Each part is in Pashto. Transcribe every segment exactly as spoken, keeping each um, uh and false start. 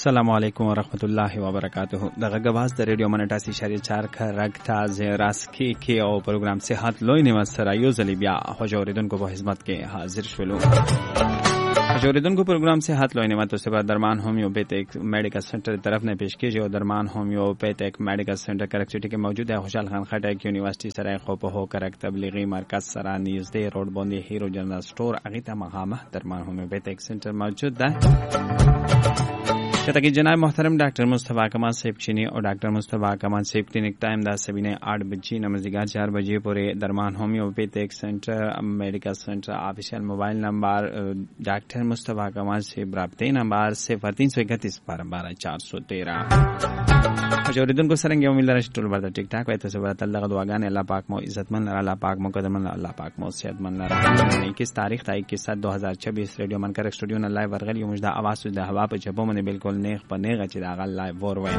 السلام علیکم ورحمۃ اللہ وبرکاتہ دغه غواز د ریډیو منټاسی شری چار کا رګتا ز راسکی کې او پروګرام صحت لوی نیمه سره یو ځلی بیا حضوریدونکو په خدمت کې حاضر شولو. حضوریدونکو پروګرام صحت لوی نیمه تو سبا درمان ہومیوپیتھک میڈیکل سینٹر طرف نے پیش کیږي او درمان ہومیوپیتھک میڈیکل سینٹر کرکسټی کې موجود ہے. خوشحال خان خټک یونیورسيټي سره خو په هو کرک تبلیغی مرکز سره نږدې روډ باندې هیرو جنرال سٹور اغیته مقامه درمان ہومیوپیتھک سینٹر موجود ده. कहता कि जनाब मोहतरम डॉक्टर मुस्तफा कमाल सेब चीनी और डॉक्टर मुस्तफा कमाल सेब क्लिनिक टाइम दा सबीने आठ बजे नमस्कार चार बजे पूरे दरमान homeopathic centre medical centre official mobile number doctor Mustafa कमाल सेब राब्ते नंबर सिफर तीन सौ इकतीस बारह बारह चार सौ तेरह. जोरिदन को सरंगे उम्मीद रश टूल बरता टिक टाक वैसे से बरता अल्लाह दुआगान अल्लाह पाक मो इज्जत मन अल्लाह पाक मो कदम अल्लाह पाक मो सेहत मन इक्कीस तारीख था इक्कीस सात दो हजार छब्बीस रेडियो मन कर स्टूडियो न लाइव वर्गल यो मुजदा आवाज द हवा पे जबो मन बिल्कुल नेख पनेगा चिरागा लाइव वोर वे.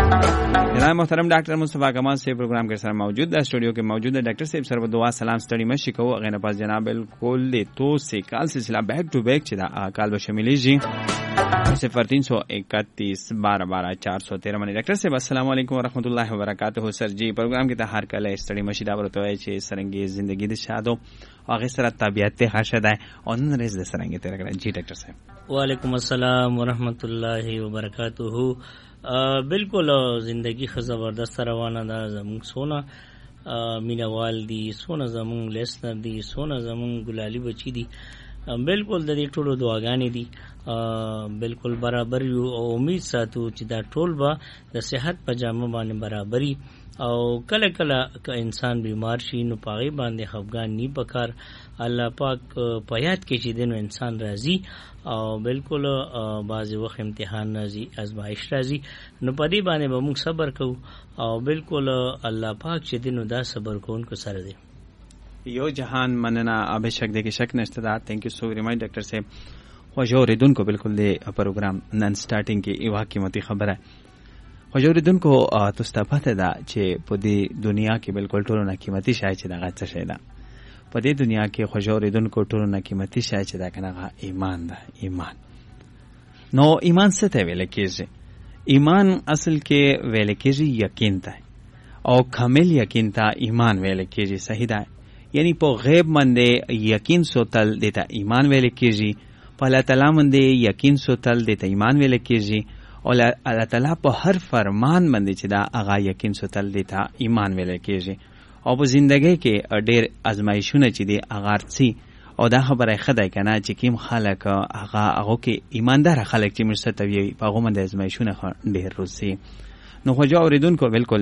जनाब मोहतरम डॉक्टर मुस्तफा कमाल से प्रोग्राम के सर मौजूद है स्टूडियो के मौजूद है डॉक्टर साहब सर दुआ सलाम स्टडी में शिको अगेन पास जनाब बिल्कुल दे तो से काल सिलसिला बैक टू बैक चिदा काल बशमिली जी सिफर तीन सौ इकतीस बारह बारह चार सौ तेरह मनी डॉक्टर साहब अस्सलाम वालेकुम रहमतुल्लाहि व बरकातहू. सर जी प्रोग्राम के तहर कल स्टडी में शिदा बरतो है चे सरंगी जिंदगी द शादो और सर तबियत हर्षद है और नरेज द सरंगी तेरा जी डॉक्टर साहब. वालेकुम अस्सलाम व रहमतुल्लाहि व बरकातहू. बिल्कुल जिंदगी जबरदस्त रवाना दा जमूं सोना मीना वालदी सोना जमूं लेसनर दी सोना जमूं गुलाली बची दी बिल्कुल د دې ټولو دعاګانې دي बिल्कुल برابر یو او امید ساتو چې دا ټول به د صحت په جامه باندې برابري او کله کله که انسان بیمار شي نو پاغي باندې خفګان نی پکار الله پاک په یاد کې چې دنو انسان راضي او بالکل بعض وخت امتحان راځي ازمایش راځي نو پدې باندې به موږ صبر کوو او بالکل الله پاک چې دنو دا صبر کوونکو سره دی. यो जहान मनना अभी शक दे के शक नस्ता thank you so very much doctor साहब. खुशौरिदुन को बिल्कुल दे प्रोग्राम नन स्टार्टिंग की इवा कीमती खबर है. खुशौरिदुन को तुस्ता पता दा चे पुदी दुनिया की बिल्कुल टोलो ना कीमती शाय चे दा गच्चा शाय दा पुदी दुनिया के खुशौरिदुन को टोलो ना कीमती शाय चे दा कना ईमान दा ईमान नो ईमान से थे वेले कीजे ईमान असल के वेले कीजी यकीन था और कामिल यकीन था ईमान वेले कीजी सही दा यानी पो गैब मंदे यकीन सोतल देता ईमान वेले कीजी पो अल्लाह ताला मंदे यकीन सोतल देता ईमान वेले कीजी और अल्लाह ताला पो हर फरमान मंदे चिदा आगा यकीन सोतल देता ईमान वेले कीजी और वो जिंदगी के ढेर आजमाइशुने चिदे आगार सी और दा खबर है खदाई कना चिकिम खालक आगा आगो के ईमानदार खालक ची मुस्ततवी पागो मंदे आजमाइशुने ढेर रोसी नो खजो औरिदुन को बिल्कुल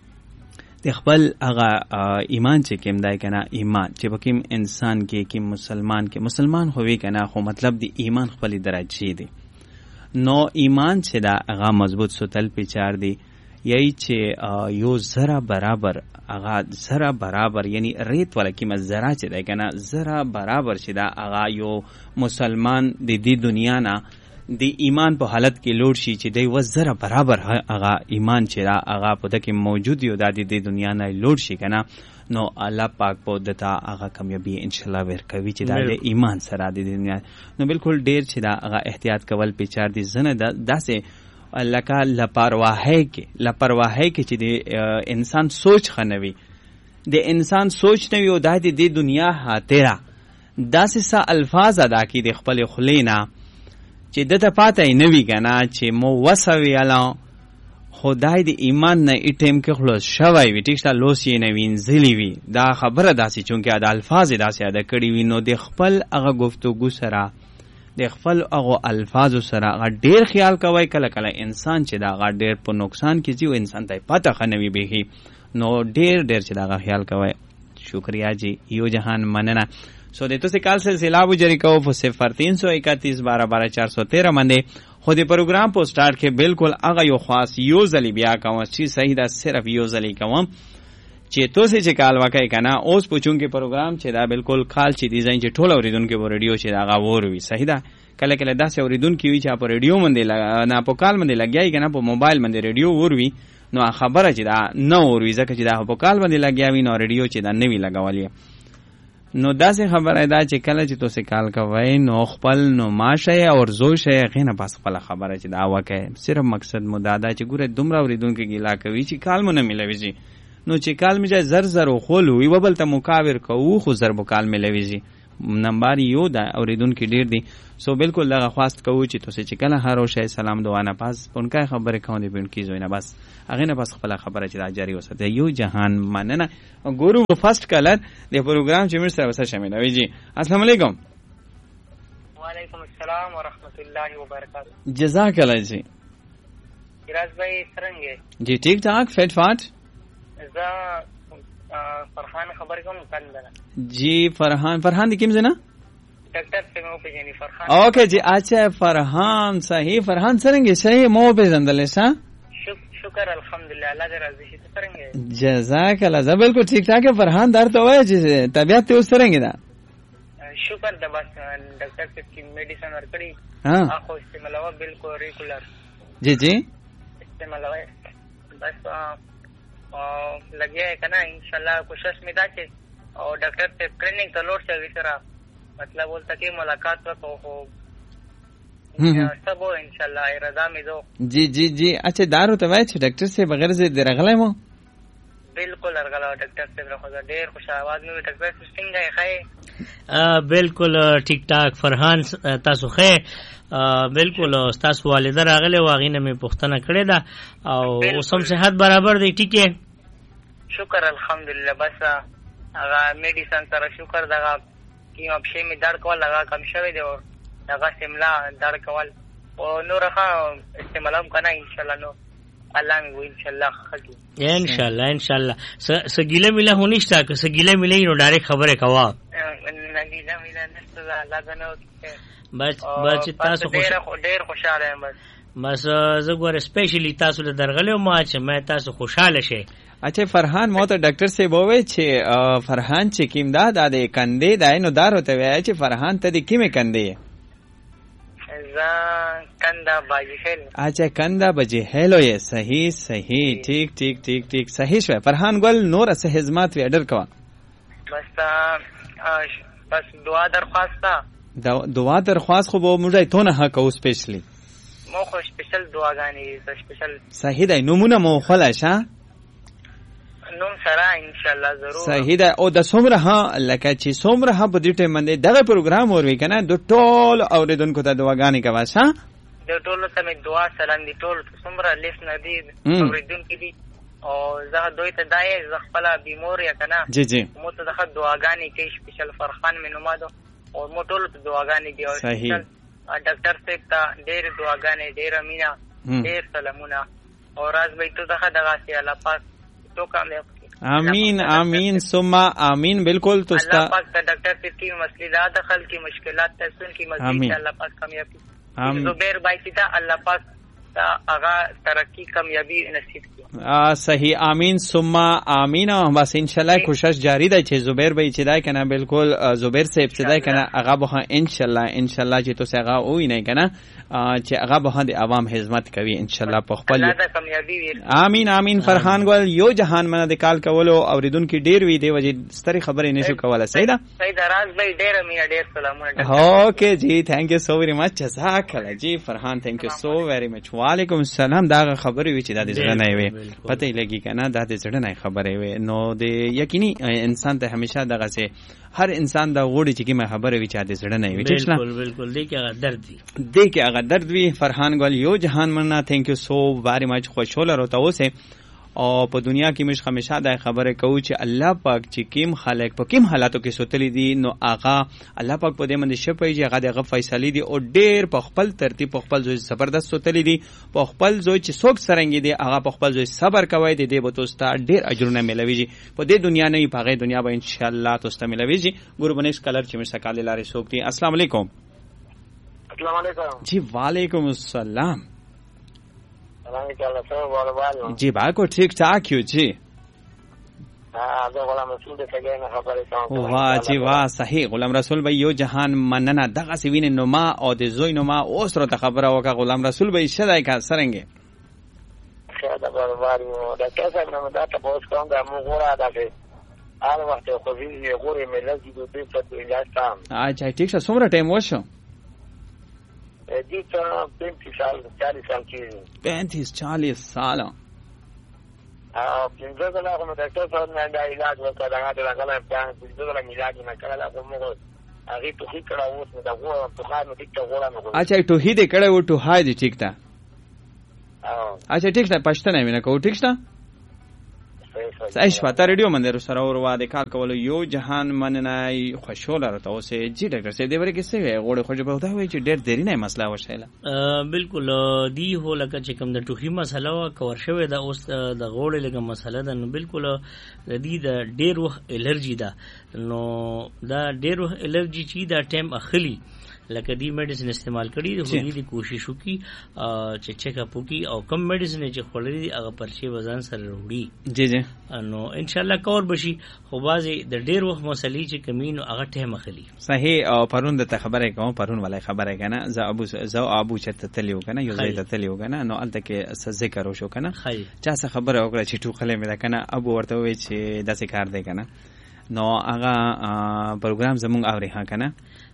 خپل هغه ایمان چې کوم دای کنه ایمان چې بکیم انسان کې کې مسلمان کې مسلمان هوی کنه خو مطلب دی ایمان خپل درجه دی نو ایمان چې دا هغه مضبوط ستل پیچار دی یی چې یو زرا برابر هغه زرا برابر یعنی ریت ولا کې مزرا چې دا کنه زرا برابر چې دا هغه یو مسلمان د دې دنیا نه دی ایمان په حالت کې لوړ شي چې دی وزره برابر هغه ایمان چې هغه په دکې موجود یو د دې دنیا نه لوړ شي کنه نو الله پاک په دتا هغه کامیابی ان شاء الله ورکوي چې د ایمان سره د دنیا نو بالکل ډیر چې دا هغه احتیاط کول پیچار دي زنه داسې لکه لاپرواهي کې لاپرواهي کې چې د انسان سوچ خنوي د انسان سوچ نه یو د دې دنیا هاتره داسې سا الفاظ ادا کی د خپل خلینا چې دته پاته نه وی کنه چې مو وسوي الا خدای د ایمان نه ایټم کې خلاص شوی وی ټیکستا لوس یې نه وینځلی وی دا خبره داسې چونکه دا الفاظ داسې ادا کړی وی نو د خپل هغه گفتگو سره د خپل هغه الفاظ سره هغه ډیر خیال کوي کله کله انسان چې دا هغه ډیر په نقصان کې ځي انسان ته پاته خنوي به نو ډیر ډیر چې دا هغه خیال کوي. شکریہ جی یو جهان مننه سو دیتو سے کال سلسلہ بجری کو صفر تین سو اکتیس بارہ بارہ چار سو تیرہ مندے خود پروگرام پو سٹارٹ کے بالکل آگا یو خاص یو زلی بیا کوا چی صحیح دا صرف یو زلی کوا چی تو سے چی کال واقعی کنا اوز پوچھون کے پروگرام چی دا بالکل کال چی دیزائن چی ٹھولا اوریدون کے وہ ریڈیو چی دا آگا ووروی صحیح دا کله کله دا سے اوریدون کی وی چا پو ریڈیو مندے نا پو کال مندے لگیای کنا پو موبایل مندے ریڈیو ووروی نو خبره چی دا نو ووروی زکه چی دا پو کال مندے لگیاوی نو ریڈیو چی دا نوی لگاوالی نو داسې خبره ده چې کله چې تاسو کال کوي نو خپل نو ماشه او ورزو شي غینه بس خپل خبره چې دا وکه صرف مقصد مدادا چې ګوره دومره اوریدونکو ګیلا کوي چې کال مونږ نه ملوي نو چې کال می زر زر خول وي وبل ته مکاور کوو خو ضرب کال ملوي نمبر یو دا اوریدونکو ډیر دي سو بالکل لغه خواست کوو چې تاسو چې کله هر شي سلام دعا نه پاس پونکای خبره کوي بین کی زوینه بس هغه نه بس خپل خبره چې دا جاری وسته یو جهان مننه ګورو فرست کلر د پروګرام چې موږ سره وسه شامل وي جی السلام علیکم وعلیکم السلام ورحمۃ اللہ وبرکاتہ جزاک اللہ جی راز بھائی څنګه جی ٹھیک ٹھاک فٹ فاٹ ز فرحان خبر کوم کندنه جی فرحان فرحان د کوم زنه ډاکټر څنګه په جنی فرحان اوکے جی اچھا فرحان صحیح فرحان څنګه صحیح مو په زندل شه شکر الحمدلله الله دې راضي شي څنګه جزاک الله ز بالکل ٹھیک ٹھاک ہے فرحان دار تو ہے جی طبیعت ته څنګه ده شکر د بس ډاکټر کی میډیسن ورکړي ها اخو استعمالوا بالکل ریګولر جی جی استعمالوا بس لګیا کنه انشاءاللہ کوشش می دا چې او ډاکټر ته کلینک ته لوټ شي سره مطلب ولته کې ملاقات وکړو سب انشاءاللہ ارادہ می دو جی جی جی اچھا دارو ته وای چې ډاکټر سے بغیر زه درغلای مو بالکل ارغلا ډاکټر سے راخو ډیر خوش आवाज می ډاکټر څنګه ښه بالکل ټیک ټاک فرحان تاسو ښه بالکل تاسو والده راغله واغینه می پښتنه کړې ده او اوسم صحت برابر دی ټیک ہے شکر الحمدلله بس هغه میډیسن سره شکر دغه کیم اپشي می درد کول لگا کم شوی دی او دغه سملا درد کول او نور ښه استعمالوم کنه ان شاء الله نو الله می ان شاء الله خدي ان شاء الله ان شاء الله سګیله مله هونیشتا که سګیله مله نو ډایرک خبره کوا نه ګیله مله نشته الله غنو بس بس تاسو ډیر ډیر خوشاله یم بس بس زه ګور سپیشلی تاسو له درغله ما چې مې تاسو خوشاله شئ اچھا فرحان مو ته ډاکټر سے بووي چې فرحان چې کیم دا د کندې دای نو دار ہوتے وای چې فرحان ته د کیمه کندې ز کندا باجهل اچھا کندا باجهل یې صحیح صحیح ٹھیک ٹھیک ٹھیک ٹھیک صحیح شو فرحان ګل نور سه خدمات وی اډر کوا بس بس دعا درخواست دعا درخواست خو به موږ ته نه هکو سپیشلی مو خو سپیشل دعاګانی سپیشل صحیح دی نمونه مو خلاصه نوم سره ان شاء الله ضرور صحیح ده او د څومره ها لکه چې څومره ها په دې ټیم باندې دغه پروګرام وروي کنه د ټول اوریدونکو ته دعاګانې کوي ښا د ټول ته می دعا سلام دي ټول څومره لیس نه دي اوریدونکو دي او زه دوی ته دای ز خپل بیمور یا کنه جی جی مو ته دغه دعاګانې کې سپیشل فرحان مینو مادو او مو ټول ته دعاګانې دي او صحیح ډاکټر صاحب ته ډېر دعاګانې ډېر مینا ډېر سلامونه او راز به ته دغه دغه سي الله پاک تو کامیاب آمین آمین ثم آمین بالکل توستا اللہ پاک ڈاکٹر صاحب کی مسئلہ دخل کی مشکلات تسن کی مزید اللہ پاک کامیابی زبیر بھائی کی تھا اللہ پاک آغا ترقی کامیابی نصیب کی صحیح آمین ثم آمین بس انشاءاللہ کوشش جاری ده چې زبیر بھائی چې دا کنه بالکل زبیر صاحب چې دا کنه هغه به انشاءاللہ انشاءاللہ چې تاسو هغه وې نه کنه چې هغه به د عوام خدمت کوي انشاءاللہ په خپل آمین آمین فرحان ګل یو جهان منه د کال کولو اوریدونکو ډیر وی دی وجه ستري خبرې نشو کوله سیدا سیدا راز بھائی ډیر مې ډیر سلامونه اوکے جی تھینک یو سو ویری مچ جزاک الله جی فرحان تھینک یو سو ویری مچ وعلیکم السلام دا خبرې وی چې د زړه نه وي پته لګی کنه دا د زړه نه خبرې وي نو د یقیني انسان ته همیشه دغه سه هر انسان دا غوړي چې کومه خبره وی چې د زړه نه وي بالکل بالکل دې کې هغه درد وي دې کې هغه درد وي فرحان ګل یو جهان مننه تھینک یو سو ویری مچ خوشاله راته اوسه او په دنیا کې مش همیشه دا خبره کوي چې الله پاک چې کیم خالق په کیم حالاتو کې سوتلی دي نو آغا الله پاک په دې باندې شپې چې هغه دغه فیصله دي او ډېر په خپل ترتیب په خپل ځای زبردست سوتلی دي په خپل ځای چې څوک سرنګي دي هغه په خپل ځای صبر کوي دي دې به تاسو ته ډېر اجرونه ملويږي په دې دنیا نه په هغه دنیا به ان شاء الله تاسو ته ملويږي ګورو بنیس کلر چې مش سکاله لارې سوکتي السلام علیکم السلام علیکم جی وعلیکم السلام جی باکو ٹھیک ٹھاک یو جی واہ جی واہ صحیح غلام رسول بھائی یو جهان مننه دغه سوین نوما او د زوی نوما اوس رو ته خبره وکړه غلام رسول بھائی شدای کا سرنګ خیر دا برواري دا کیسه نو دا ته پوس کوم دا موږ را ده هر وخت خو وی غوري مې لږ د دې په علاج تام اچھا ٹھیک شه څومره ټایم وشو دې ته پینتیس سال چالیس سال کې پینتیس چالیس سال او پینځه کاله کوم ډاکټر صاحب نه دا علاج وکړ دا هغه کله پینځه کاله علاج نه کړل کوم هغه ته هیڅ کړه اوس دا غوړ په خار نو ټیک غوړ نه اچھا ټو هی دې کړه و ټو هاي دې ټیک تا اچھا ټیک تا پښتنه مینه کو ټیک تا صحیح شپه ریډیو منډر سره اور واده کار کول یو جهان مننای خوشاله راته اوسه جی ډاکټر صاحب دې ورګه څه غوړ خوځ به وته وي چې ډېر دیری نه مسله وشاله بالکل دی هو لکه چې کوم د ټوخي مسله وا کور شوی دا اوس د غوړ لګه مسله ده نو بالکل د دې د ډېر وخت الرجی ده نو دا ډېر وخت الرجی چې دا ټایم اخلي لکه دی میډیسن استعمال کړي د هغې د کوشش وکړي چې چیک اپ وکړي او کم میډیسن چې خوړلي دي هغه پرچې وزن سره وړي جی جی نو ان شاء الله کور بشي خو بعضې د ډېر وخت مسلې چې کمی نو هغه ټایم اخلي صحیح او پرون درته خبره کوم پرون ولای خبره کنه زه ابو زه ابو چې تتلیو کنه یو ځای ته تلیو کنه نو الته کې څه ذکر وشو کنه چا څه خبره وکړه چې ټوخلې مې ده کنه ابو ورته وی چې داسې کار دی کنه نو هغه پروګرام زمونږ اوري ها کنه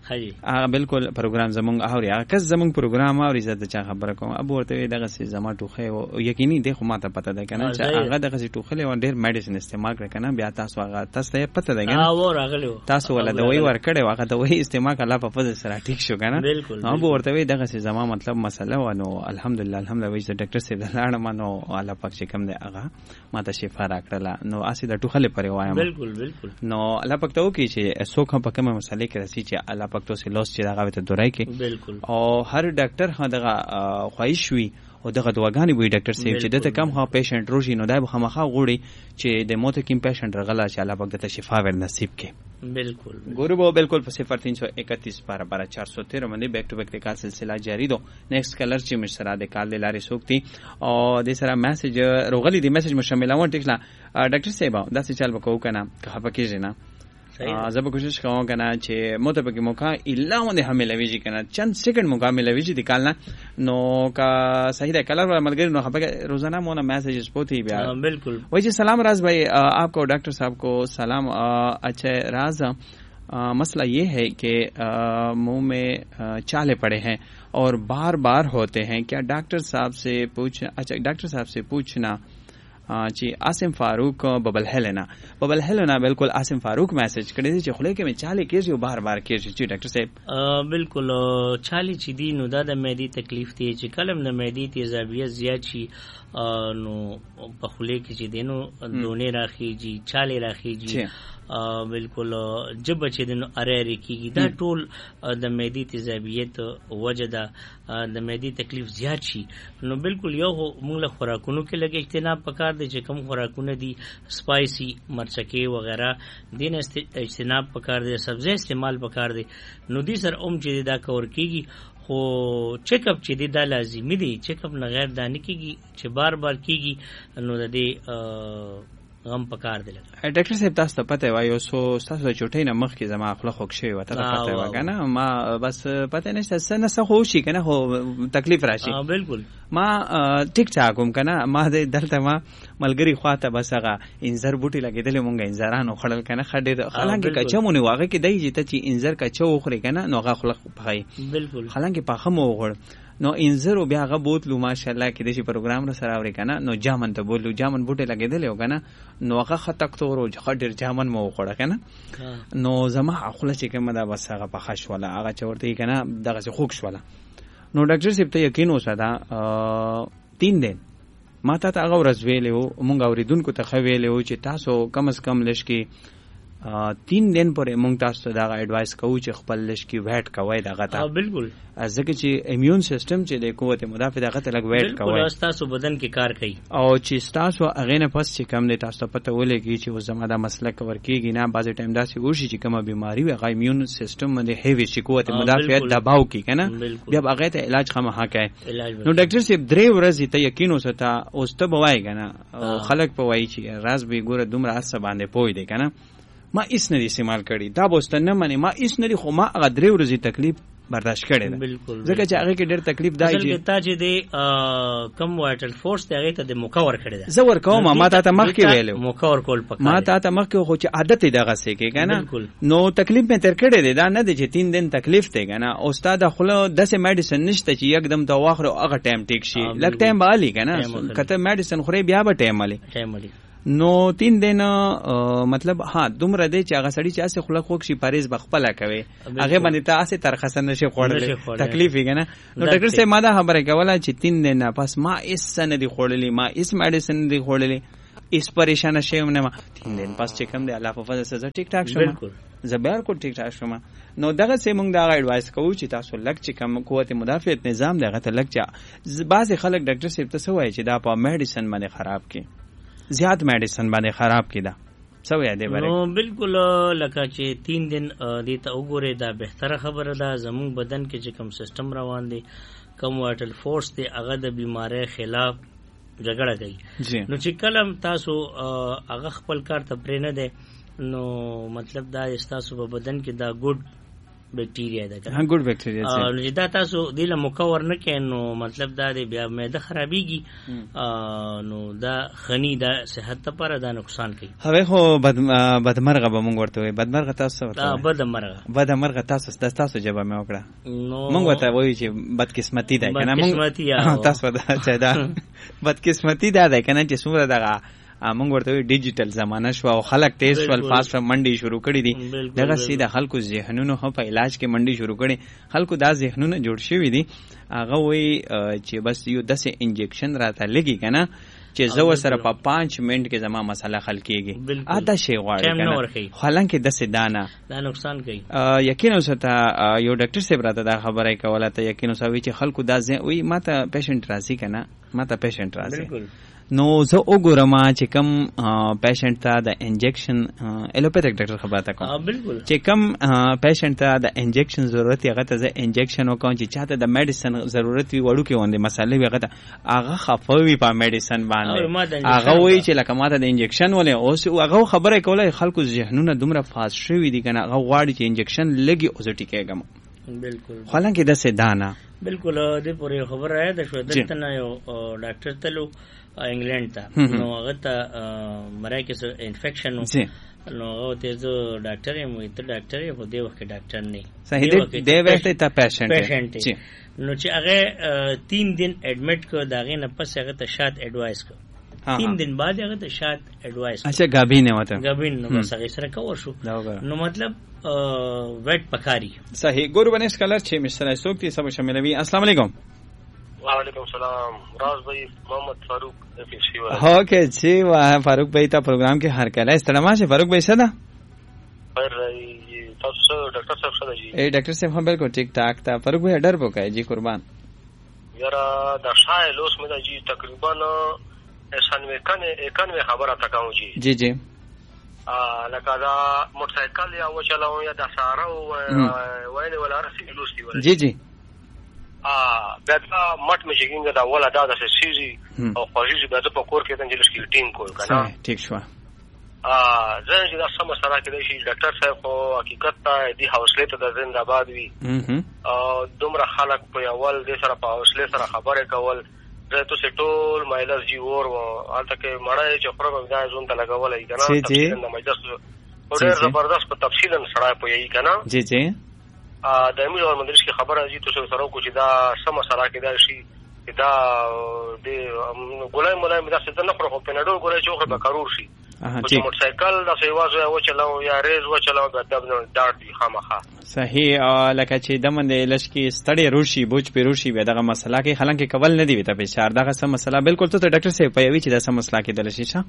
هغه بالکل پروګرام زمونږ اوري هغه کس زمونږ پروګرام اوري زه د چا خبره کوم ابو ورته دغه سي زما ټوخه او یقیني دی خو ماته پته ده کنه چې هغه دغه سي ټوخه له ډیر میډیسن استعمال کړ کنه بیا تاسو هغه تاسو ته پته ده کنه او راغلو تاسو ولا دوی ور کړو هغه دوی استعمال کړه په فضل سره ټیک شو کنه ابو ورته دغه سي زما مطلب مسله و نو الحمدلله الحمدلله وایي ډاکټر صاحب لاړم نو الله پاک چې کوم دی هغه ماته شفا راکړه نو اسی د ټوخه لپاره وایم بالکل بالکل نو الله پاک ته وکي چې څوک هم په کومه مسلې کې راسي چې الله پاک ته لوس چې هغه ته دورای کې بالکل او هر ډاکټر هغه خواهش وي او دغه دواګانی وي ډاکټر صاحب چې دته کم ها پیشنټ روشي نو دای به خامخا غوړي چې د موت کیم پیشنټ رغلا چې الله پاک ته شفا ور نصیب کړي بالکل ګورو بالکل په صفر تین سو اکتیس بارہ بارہ چار سو تیرہ باندې بیک ټو بیک د کال سلسله جاری دو نیکسٹ کلر چې مشره د کال لاري سوکتي او د سره میسج روغلی دی میسج مو شاملون ټیکلا ډاکټر صاحب دا څه چل وکاو کنه که پکې نه زه به کوشش کوم کنه چې موته پکې موقع الا ونه حملويږي کنه چند سکند موقع ملويږي د کال نه نو کا صحیح ده کلر ملګری نو خبره روزانه مونږه میسجز پوتي بیا بالکل وای जी सलाम राज भाई आपको डॉक्टर साहब को सलाम अच्छा राज मसला ये है कि मुंह में चाले पड़े हैं और बार बार होते हैं क्या डॉक्टर साहब से पूछ अच्छा डॉक्टर साहब से पूछना जी आसिम Farooq bubble Helena bubble Helena बिल्कुल आसिम फारूक मैसेज कړی دی چې خله کې مې چالي کېږي بار بار کېږي چې ډاکټر صاحب بالکل چالي چې دی نو دا د معدې تکلیف دی چې کلم د معدې تیزابیت زیات شي نو په خله کې چې دینو دونه راخیږي چالي راخیږي بالکل جب چې دنو اره اره کیږي دا ټول د معدې تیزابیت وجه ده د معدې تکلیف زیات شي نو بالکل یو موږ له خوراکونو کې لګ اجتناب پکار دي چې کم خوراکونه دي سپایسی مرچکي وغیرہ دین اجتناب پکار دي سبزی استعمال پکار دي نو دي سر اوم چې دا کور کیږي خو چیک اپ چې دا لازمي دي چیک اپ نه غیر دانی کیږي چې بار بار کیږي نو د دې غم پکار دی ډاکټر صاحب تاسو ته پته وایو سو تاسو د چوټۍ نه مخ کې زما خپل خوښ شوی وته پته وګنه ما بس پته نشته سنه څه خو شي کنه هو تکلیف راشي بالکل ما ټیک ټاک کوم کنه ما د دلته ما ملګری خواته بس هغه انځر بوټي لګیدل مونږ انځرانو خړل کنه خډې حالانکه کچمونه واغه کې دای چې چې انځر کچو خوري کنه نو هغه خلق پخای بالکل حالانکه پاخه مو غړ نو انځر بیا هغه بوتلو ماشاءالله کې د شي پروګرام را سره اوري کنه نو جامن ته بولو جامن بوټي لګیدل یو کنه نو هغه خطک تورو خډر جامن مو خوړه کنه نو زما خپل چې کومه دا بس هغه پخښ ولا هغه چورته کنه دغه خوښ ولا نو ډاکټر صاحب ته یقین وساده تین دن ما ته هغه ورځ ویلو مونږ اوریدونکو ته خو ویلو چې تاسو کم از کم لش کې تین دن پورې مونږ تاسو ته دا ایڈوایس کوو چې خپل لش کې ویټ کوی دغه ته بالکل ځکه چې ایمیون سیستم چې د قوت مدافع دغه ته لګ ویټ کوي بالکل تاسو بدن کې کار کوي او چې تاسو هغه نه پس چې کم نه تاسو پته ولګي چې زما دا مسله کور کیږي نه بعض ټایم داسې وشي چې کومه بیماری وي هغه ایمیون سیستم باندې هیوی شي قوت مدافع دباو کی کنه بیا هغه ته علاج خامخا کوي نو ډاکټر صاحب درې ورځې ته یقین وسته اوس ته بوای کنه خلک په وای چې راز به ګوره دومره اس باندې پوي دی کنه ما اس نه استعمال کړی دا بوست نه منی ما اس نه خو ما هغه درې ورځې تکلیف برداشت کړی دی بالکل ځکه چې هغه کې ډېر تکلیف دی چې تا چې د کم وایټل فورس دی هغه ته د مکور کړی دی زه ورکوم ما ته ته مخکې ویلو مکور کول پکاره ما ته ته مخکې خو چې عادت دغه څه کې کنه نو تکلیف مې تر کړی دی دا نه دی چې تین دن تکلیف دی کنه استاد خو داسې میډیسن نشته چې یکدم ته واخره هغه ټایم ټیک شي لک ټایم به علي کنه کته میډیسن خوري بیا به ټایم علي ټایم علي نو تین دن مطلب ها دومره دی چې هغه سړی چې اسه خلک خوښ شي پاریز بخپله کوي هغه باندې ته اسه ترخص نشي خوړل تکلیف یې کنه نو ډاکټر صاحب ما دا خبره کوله چې تین دن پس ما اس سن دی خوړلې ما اس میډیسن دی خوړلې اس پریشان شوم نه ما تین دن پس چې کوم دی الله په فضل سره ټیک ټاک شوم زبر کو ټیک ټاک شوم نو دغه سه مونږ دا ایڈوایس کوو چې تاسو لک چې کوم قوت مدافعت نظام دغه ته لک چې بعض خلک ډاکټر صاحب ته وایي چې دا په میډیسن باندې خراب کی زیات میډیسن باندې خراب کیدا سو یادې بره نو بالکل لکه چې تین دن دې ته وګوره دا بهتره خبره ده زموږ بدن کې چې کوم سیستم روان دی کوم وایټل فورس دی هغه د بیماری خلاف جګړه کوي نو چې کلم تاسو هغه خپل کار ته پرې نه دی نو مطلب دا تاسو په بدن کې دا ګډ بیکټیریا ده ها ګډ بیکټیریا نو چې دا تاسو دله مکور نه کین نو مطلب دا دی بیا معده خرابېږي نو دا خنی دا صحت لپاره دا نقصان کوي هغه خو بدمرغه به مونږ ورته وي بدمرغه تاسو ورته دا بدمرغه بدمرغه تاسو تاسو جواب مې وکړه نو مونږ ورته وایو چې بدقسمتي ده کنه مونږ تاسو دا چې دا بدقسمتي ده کنه چې څومره دغه مونږ ورته ډیجیټل زمانہ شو او خلک تیز ول فاست منډي شروع کړي دي دغه سیده خلکو ذهنونو هم په علاج کې منډي شروع کړي خلکو دا ذهنونه جوړ شوي دي هغه وی چې بس یو داسې انجکشن راته لګي کنه چې زو سره په پانچ منټ کې زما مسله حل کیږي اته شی غواړي کنه حالانکه داسې دانا دا نقصان کوي یقینا ستا یو ډاکټر صاحب راته دا خبره کوله ته یقینا سوي چې خلکو دا وی ماته پیشنټ راځي کنه ماته پیشنټ راځي نو زه وګورم چې کم پیشنټ ته د انجکشن الوپیتھک ډاکټر خبره تا کوم بالکل چې کم پیشنټ ته د انجکشن ضرورت هغه ته زه انجکشن وکم چې چاته د میډیسن ضرورت وي وړو کې وندې مسالې وي هغه ته هغه خفوي په میډیسن باندې هغه وایي چې لکه ماته د انجکشن ولې اوس هغه خبره کوله خلکو ذهنونه دومره فاست شوي دي کنه هغه غواړي چې انجکشن لګي او زه ټیکېږم بالکل حالانکه داسې دانا بالکل د پوره خبره راځي د شو دلته نه یو ډاکټر تلو انګلند ته نو هغه ته مرای کې انفیکشن نو هغه ته زه ډاکټر یم ته ډاکټر یم خو دې وخت ډاکټر نه صحیح دی دی وخت ته پیشنټ پیشنټ نو چې هغه تین دن اډمټ کو داغه نه پس هغه ته شات ایڈوایس کو تین دن بعد هغه ته شات ایڈوایس اچھا غابین وته غابین نو بس هغه سره کور شو نو مطلب ویټ پکاري صحیح ګورو باندې کلر چې مستر سوکتی سب شاملوي السلام علیکم وعلیکم السلام راز بھائی محمد فاروق پیشوا اوکے جی واہ فاروق بھائی تا پروگرام کے ہر کلا استلما سے فاروق بھائی صدا پر تاسو ډاکټر صاحب صدا جی اے ډاکټر صاحب هم بالکل ٹھیک ٹھاک تا فاروق بھائی ډر پوکای جی قربان یارا د شای لوس مې جی تقریبا نوے اکانوے خبره تکاو جی جی جی ا لکه دا موټر سایکل یا و چلاو یا د سارو وایله ولا رسي لوس دی جی جی ا دا مټ مې څنګه دا ولا دا د سيزي او خوږي به په کور کې د انجل سکیلټینګ کول کنه ٹھیک شو ا زه چې دا سم سره کې شي ډاکټر صاحب خو حقیقت ته دی حوصله ته د زنده‌باد وي او دومره خلک په اول د سره په حوصله سره خبره کول زه ته ټول مایلز جی اور حالت کې مړای چې خبره دا زون ته لګولای کنه تفصیل نه مجلس او ډېر زبردست په تفصیل سره پوي کنه جی جی ا د امیر او مدرس کی خبره جی تاسو سره کو چې دا سم سره کې دا شي دا د ګولای مولای مدا څه نه خو په نړو ګولای چې خو به کارور شي چې موټر سایکل د سیوازو او چلاو یا ریز و چلاو د دبن دار دی خامخه صحیح لکه چې د من د لشکي ستړي روشي بوج په روشي به دغه مسله کې حالانکه کول نه دی وته په شار دغه سم مسله بالکل ته ډاکټر صاحب په یوي چې د سم مسله کې د لشي شه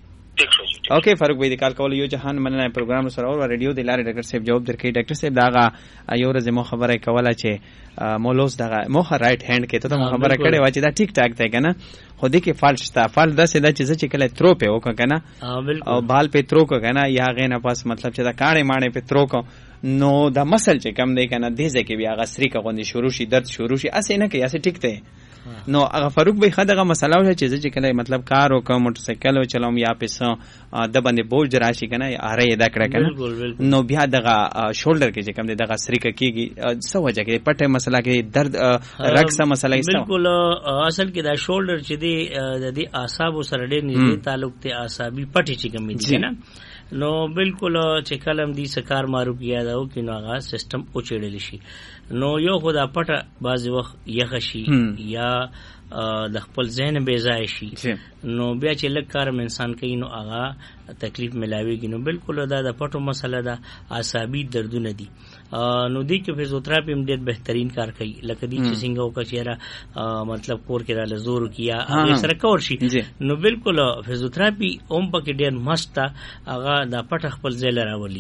اوکے فاروق بھائی د کال کول یو جهان مننه پروګرام سره او ریډیو د لارې ډاکټر صاحب جواب درکې ډاکټر صاحب داغه یو ورځ مو خبره کوله چې مولوس دغه مخه رائټ هاند کې ته مو خبره کړې و چې دا ټیک ټاک دی کنه خو دې کې فالټ شته فالټ دا سدا چې چې کله ترو په وک کنه او بال په ترو کنه یا غینه پاس مطلب چې دا کاڼې ماڼې په ترو کو نو دا مسل چې کم دی کنه دې ځکه بیا غسری کا غوندي شروع شي درد شروع شي اسې نه کې اسې ټیک دی نو هغه فاروق به خدغه مسله و چې چې کله مطلب کار او کوم موټر سایکل او چلوم یا پیسه د باندې بوج راشي کنه اره یې دا کړه کنه نو بیا دغه شولډر کې چې کوم دغه سریکه کیږي څه وجه کې پټه مسله کې درد رګ سم مسله ایسته بالکل اصل کې دا شولډر چې دی د دې اعصاب سره ډېر نږدې تعلق ته اعصابي پټي چې کوم دي نه نو بالکل چې کلم دي سکار مارو کیا دا او کې نو هغه سیستم او چېړل شي نو یو خدا پټه بعض وخت یخ شي یا د خپل ذهن بے ځای شي نو بیا چې لږ کار انسان کوي نو هغه تکلیف ملاويږي نو بالکل دا د پټو مسله ده اعصابي دردونه دي نو دی کې فزیوتراپي هم ډېر بهترین کار کوي لکه دی چې څنګه وکړي چې مطلب کور کې را لزور کیا هغه سره کور شي نو بالکل فزیوتراپي هم پکې ډېر مست هغه د پټ خپل ځای لراولي